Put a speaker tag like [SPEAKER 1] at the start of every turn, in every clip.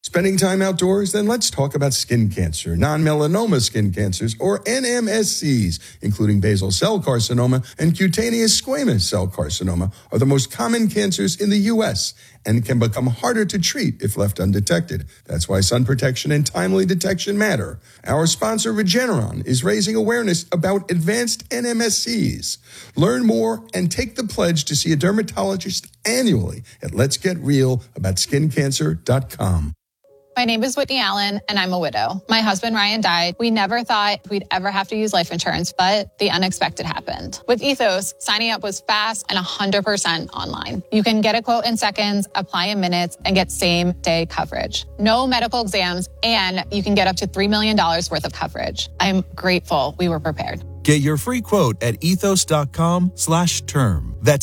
[SPEAKER 1] Spending time outdoors? Then let's talk about skin cancer. Non-melanoma skin cancers, or NMSCs, including basal cell carcinoma and cutaneous squamous cell carcinoma, are the most common cancers in the U.S. and can become harder to treat if left undetected. That's why sun protection and timely detection matter. Our sponsor, Regeneron, is raising awareness about advanced NMSCs. Learn more and take the pledge to see a dermatologist annually at letsgetrealaboutSkinCancer.com.
[SPEAKER 2] My name is Whitney Allen, and I'm a widow. My husband, Ryan, died. We never thought we'd ever have to use life insurance, but the unexpected happened. With Ethos, signing up was fast and 100% online. You can get a quote in seconds, apply in minutes, and get same-day coverage. No medical exams, and you can get up to $3 million worth of coverage. I'm grateful we were prepared.
[SPEAKER 3] Get your free quote at ethos.com/term. That's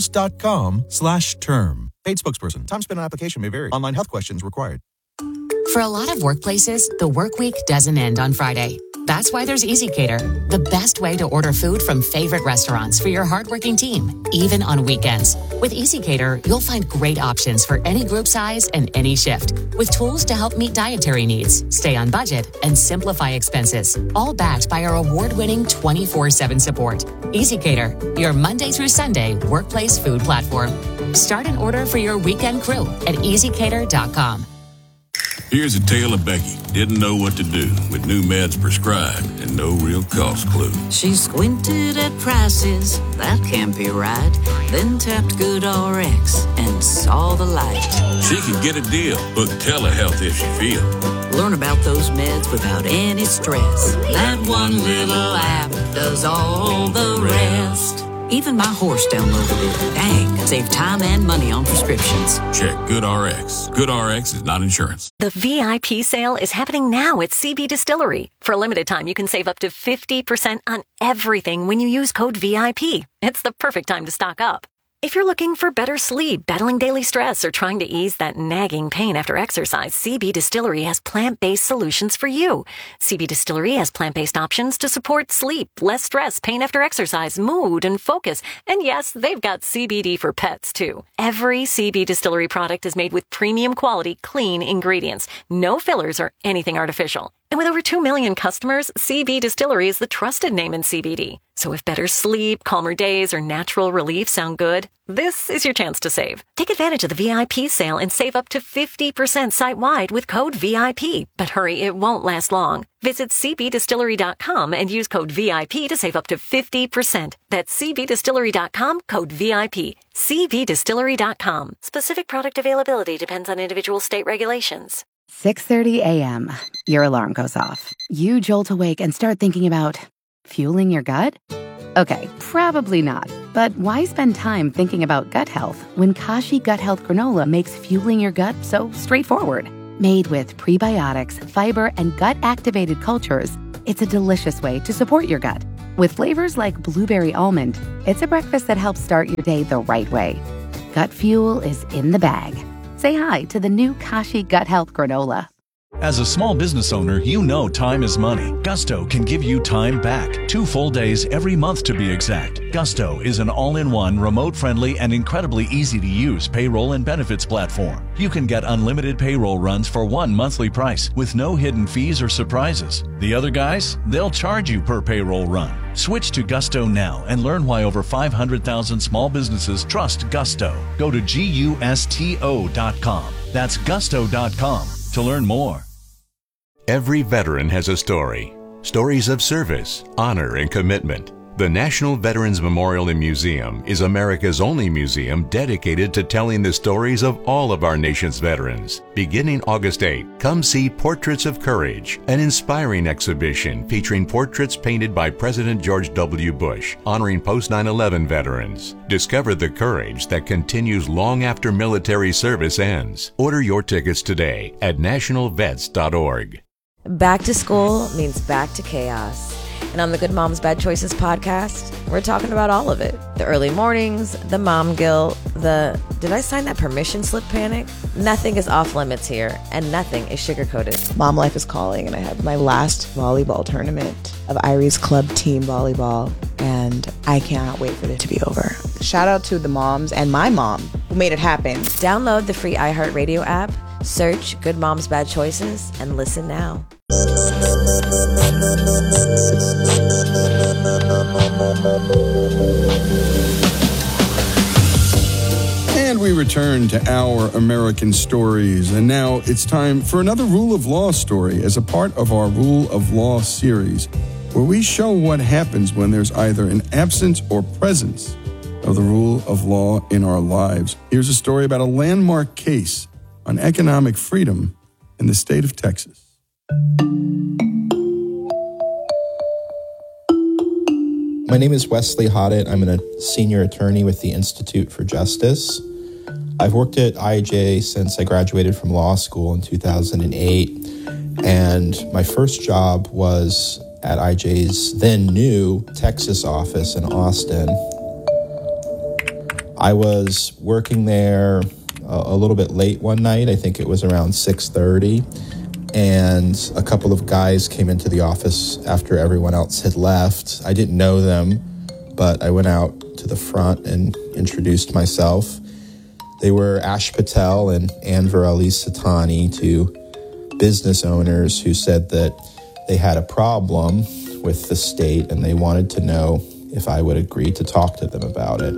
[SPEAKER 3] ethos.com/term. Paid spokesperson. Time spent on application may vary. Online health questions required.
[SPEAKER 4] For a lot of workplaces, the work week doesn't end on Friday. That's why there's EasyCater, the best way to order food from favorite restaurants for your hardworking team, even on weekends. With EasyCater, you'll find great options for any group size and any shift, with tools to help meet dietary needs, stay on budget, and simplify expenses, all backed by our award-winning 24/7 support. EasyCater, your Monday through Sunday workplace food platform. Start an order for your weekend crew at easycater.com.
[SPEAKER 5] Here's a tale of Becky. Didn't know what to do with new meds prescribed and no real cost clue.
[SPEAKER 6] She squinted at prices, that can't be right. Then tapped GoodRx and saw the light.
[SPEAKER 5] She could get a deal. Book telehealth if she feels.
[SPEAKER 6] Learn about those meds without any stress. That one little app does all the rest. Even my horse downloaded it. Dang, save time and money on prescriptions.
[SPEAKER 5] Check GoodRx. GoodRx is not insurance.
[SPEAKER 7] The VIP sale is happening now at CB Distillery. For a limited time, you can save up to 50% on everything when you use code VIP. It's the perfect time to stock up. If you're looking for better sleep, battling daily stress, or trying to ease that nagging pain after exercise, CB Distillery has plant-based solutions for you. CB Distillery has plant-based options to support sleep, less stress, pain after exercise, mood, and focus. And yes, they've got CBD for pets, too. Every CB Distillery product is made with premium quality, clean ingredients. No fillers or anything artificial. And with over 2 million customers, CB Distillery is the trusted name in CBD. So if better sleep, calmer days, or natural relief sound good, this is your chance to save. Take advantage of the VIP sale and save up to 50% site-wide with code VIP. But hurry, it won't last long. Visit cbdistillery.com and use code VIP to save up to 50%. That's cbdistillery.com, code VIP. cbdistillery.com. Specific product availability depends on individual state regulations.
[SPEAKER 8] 6:30 a.m. Your alarm goes off. You jolt awake and start thinking about fueling your gut? Okay, probably not. But why spend time thinking about gut health when Kashi Gut Health Granola makes fueling your gut so straightforward? Made with prebiotics, fiber, and gut-activated cultures, it's a delicious way to support your gut. With flavors like blueberry almond, it's a breakfast that helps start your day the right way. Gut fuel is in the bag. Say hi to the new Kashi Gut Health Granola.
[SPEAKER 9] As a small business owner, you know time is money. Gusto can give you time back. 2 full days every month to be exact. Gusto is an all-in-one, remote-friendly, and incredibly easy-to-use payroll and benefits platform. You can get unlimited payroll runs for one monthly price with no hidden fees or surprises. The other guys, they'll charge you per payroll run. Switch to Gusto now and learn why over 500,000 small businesses trust Gusto. Go to GUSTO.com. That's Gusto.com to learn more.
[SPEAKER 10] Every veteran has a story. Stories of service, honor, and commitment. The National Veterans Memorial and Museum is America's only museum dedicated to telling the stories of all of our nation's veterans. Beginning August 8, come see Portraits of Courage, an inspiring exhibition featuring portraits painted by President George W. Bush, honoring post-9/11 veterans. Discover the courage that continues long after military service ends. Order your tickets today at nationalvets.org.
[SPEAKER 11] Back to school means back to chaos. And on the Good Moms Bad Choices podcast, we're talking about all of it. The early mornings, the mom guilt, the did I sign that permission slip panic? Nothing is off limits here, and nothing is sugar-coated.
[SPEAKER 12] Mom life is calling, and I had my last volleyball tournament of Irie's club team volleyball, and I cannot wait for it to be over. Shout out to the moms and my mom who made it happen.
[SPEAKER 11] Download the free iHeartRadio app, Search Good Moms Bad Choices and listen now.
[SPEAKER 1] And we return to Our American Stories. And now it's time for another Rule of Law story as a part of our Rule of Law series, where we show what happens when there's either an absence or presence of the rule of law in our lives. Here's a story about a landmark case on economic freedom in the state of Texas.
[SPEAKER 13] My name is Wesley Hoddett. I'm a senior attorney with the Institute for Justice. I've worked at IJ since I graduated from law school in 2008, and my first job was at IJ's then new Texas office in Austin. I was working there a little bit late one night. I think it was around 6:30, and a couple of guys came into the office after everyone else had left. I didn't know them, but I went out to the front and introduced myself. They were Ash Patel and Anver Ali Satani, two business owners who said that they had a problem with the state and they wanted to know if I would agree to talk to them about it.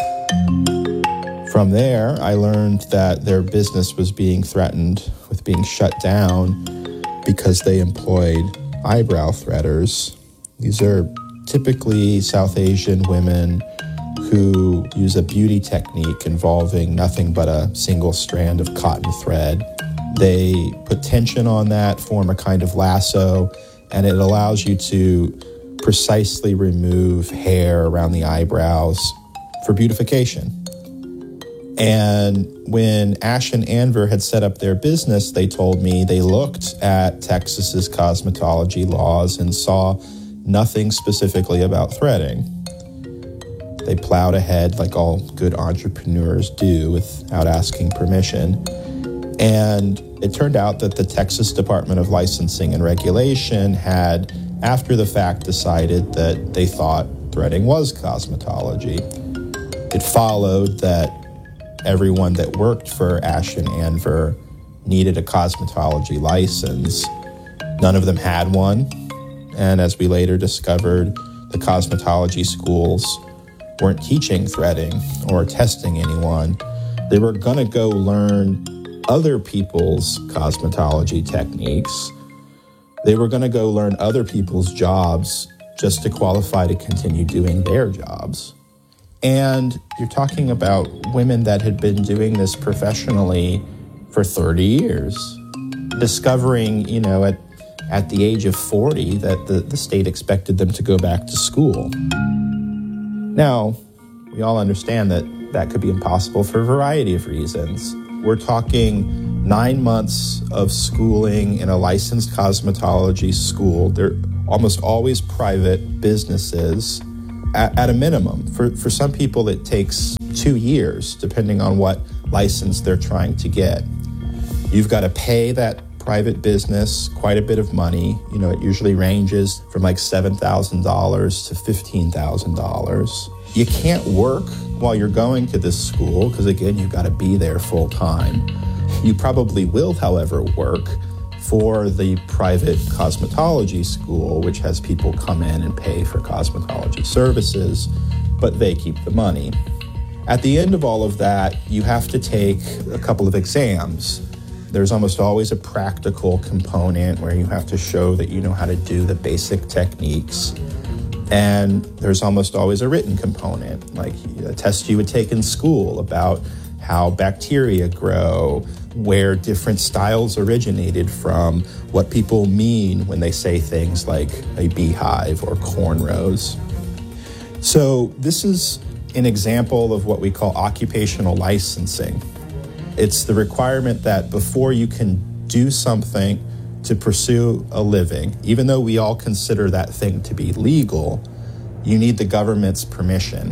[SPEAKER 13] From there, I learned that their business was being threatened with being shut down because they employed eyebrow threaders. These are typically South Asian women who use a beauty technique involving nothing but a single strand of cotton thread. They put tension on that, form a kind of lasso, and it allows you to precisely remove hair around the eyebrows for beautification. And when Ash and Anver had set up their business, they told me they looked at Texas's cosmetology laws and saw nothing specifically about threading. They plowed ahead like all good entrepreneurs do without asking permission. And it turned out that the Texas Department of Licensing and Regulation had, after the fact, decided that they thought threading was cosmetology. It followed that everyone that worked for Ash and Anver needed a cosmetology license. None of them had one. And as we later discovered, the cosmetology schools weren't teaching threading or testing anyone. They were going to go learn other people's cosmetology techniques. They were going to go learn other people's jobs just to qualify to continue doing their jobs. And you're talking about women that had been doing this professionally for 30 years, discovering, at the age of 40 that the state expected them to go back to school. Now, we all understand that that could be impossible for a variety of reasons. We're talking 9 months of schooling in a licensed cosmetology school. They're almost always private businesses at a minimum. For some people, it takes 2 years, depending on what license they're trying to get. You've got to pay that private business quite a bit of money. It usually ranges from like $7,000 to $15,000. You can't work while you're going to this school because, again, you've got to be there full time. You probably will, however, work for the private cosmetology school, which has people come in and pay for cosmetology services, but they keep the money. At the end of all of that, you have to take a couple of exams. There's almost always a practical component where you have to show that you know how to do the basic techniques. And there's almost always a written component, like a test you would take in school about how bacteria grow, where different styles originated from, what people mean when they say things like a beehive or cornrows. So this is an example of what we call occupational licensing. It's the requirement that before you can do something to pursue a living, even though we all consider that thing to be legal, you need the government's permission.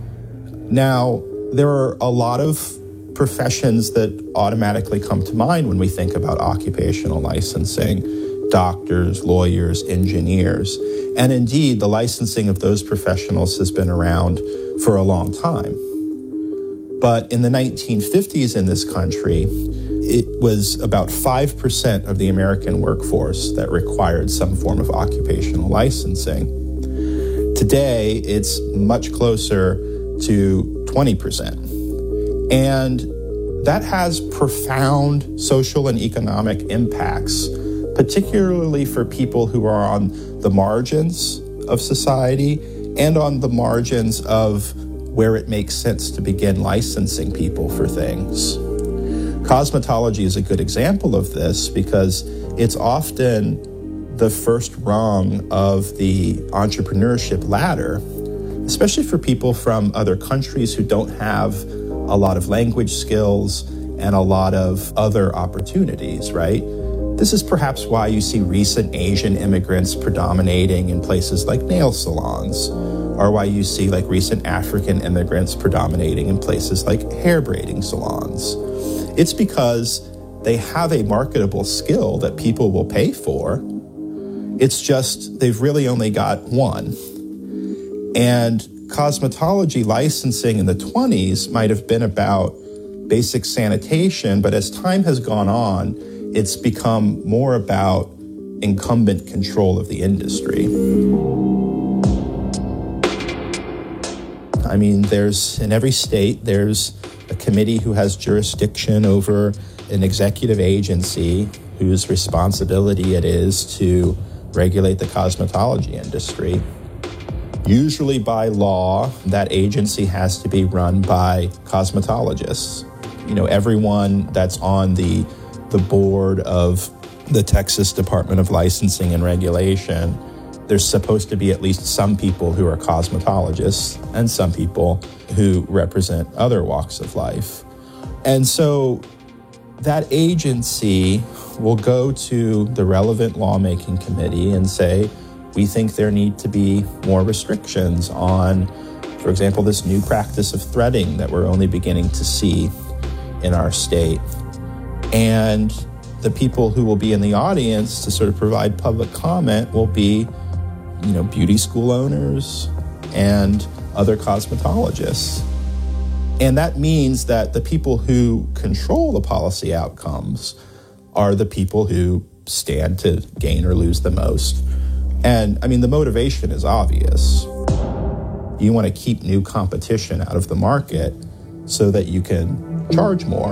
[SPEAKER 13] Now, there are a lot of professions that automatically come to mind when we think about occupational licensing: doctors, lawyers, engineers. And indeed, the licensing of those professionals has been around for a long time. But in the 1950s in this country, it was about 5% of the American workforce that required some form of occupational licensing. Today, it's much closer to 20%. And that has profound social and economic impacts, particularly for people who are on the margins of society and on the margins of where it makes sense to begin licensing people for things. Cosmetology is a good example of this because it's often the first rung of the entrepreneurship ladder, especially for people from other countries who don't have a lot of language skills and a lot of other opportunities, right? This is perhaps why you see recent Asian immigrants predominating in places like nail salons, or why you see like recent African immigrants predominating in places like hair braiding salons. It's because they have a marketable skill that people will pay for. It's just they've really only got one. And cosmetology licensing in the 20s might have been about basic sanitation, but as time has gone on, it's become more about incumbent control of the industry. I mean, in every state, there's a committee who has jurisdiction over an executive agency whose responsibility it is to regulate the cosmetology industry. Usually by law, that agency has to be run by cosmetologists. You know, everyone that's on the board of the Texas Department of Licensing and Regulation, there's supposed to be at least some people who are cosmetologists and some people who represent other walks of life. And so that agency will go to the relevant lawmaking committee and say, we think there need to be more restrictions on, for example, this new practice of threading that we're only beginning to see in our state. And the people who will be in the audience to sort of provide public comment will be, you know, beauty school owners and other cosmetologists. And that means that the people who control the policy outcomes are the people who stand to gain or lose the most. And I mean, the motivation is obvious. You want to keep new competition out of the market so that you can charge more.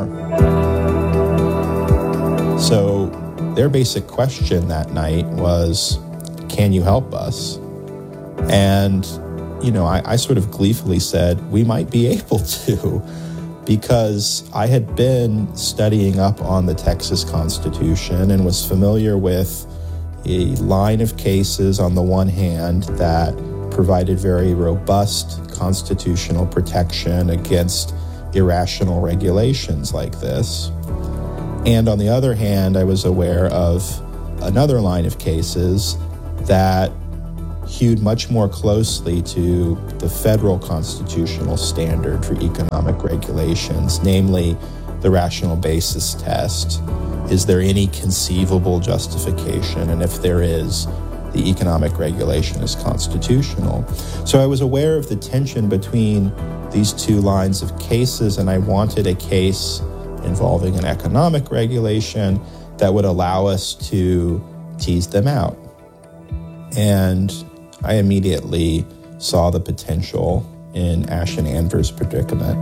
[SPEAKER 13] So their basic question that night was, can you help us? And, you know, I sort of gleefully said, we might be able to, because I had been studying up on the Texas Constitution and was familiar with a line of cases on the one hand that provided very robust constitutional protection against irrational regulations like this. And on the other hand, I was aware of another line of cases that hewed much more closely to the federal constitutional standard for economic regulations, namely the rational basis test. Is there any conceivable justification? And if there is, the economic regulation is constitutional. So I was aware of the tension between these two lines of cases, and I wanted a case involving an economic regulation that would allow us to tease them out. And I immediately saw the potential in Ashen Anver's predicament.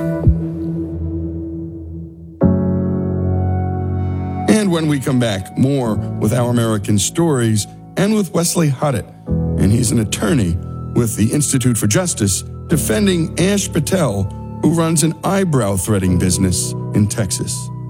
[SPEAKER 1] And when we come back, more with Our American Stories and with Wesley Huddett. And he's an attorney with the Institute for Justice defending Ash Patel, who runs an eyebrow threading business in Texas.